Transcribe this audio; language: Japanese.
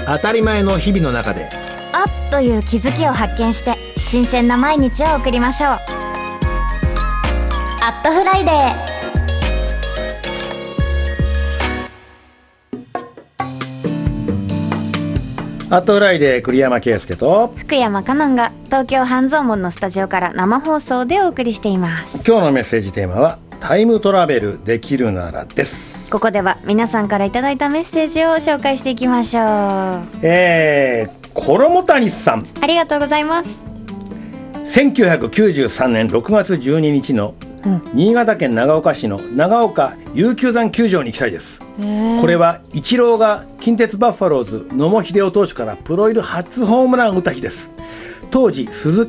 当たり前の日々の中であっという気づきを発見して新鮮な毎日を送りましょう。アットフライデー。 アットフライデー、栗山圭介と福山香音が東京半蔵門のスタジオから生放送でお送りしています。 今日のメッセージテーマはタイムトラベルできるならです。 ここでは皆さんからいただいたメッセージを紹介していきましょう。 衣谷さん、 ありがとうございます。 1993年6月12日の新潟県長岡市の長岡悠久山球場に行きたいです。これはイチローが近鉄バファローズ野茂英雄投手からプロ入り初ホームランを打った日です。当時鈴木